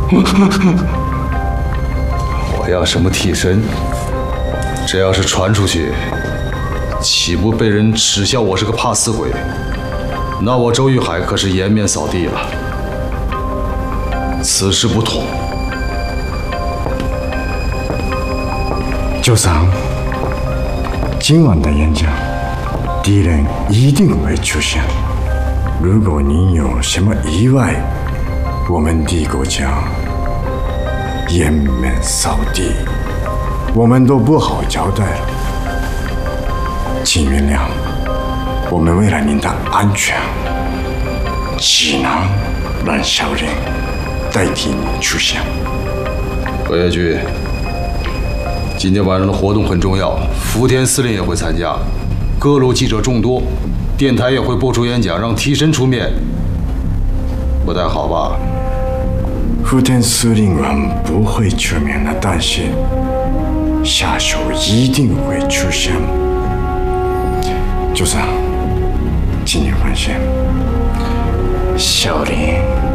我要什么替身？这要是传出去，岂不被人耻笑我是个怕死鬼？那我周玉海可是颜面扫地了。此事不同。 九桑，今晚的演讲，敌人一定会出现。如果您有什么意外，我们帝国将颜面扫地，我们都不好交代了。请原谅，我们为了您的安全，只能让小人代替您出现。 葛野驹，今天晚上的活动很重要，福田司令也会参加，各路记者众多，电台也会播出演讲，让替身出面，不太好吧？ 福田司令官不会出面的，但是下手一定会出现。就这样，请你放心，小林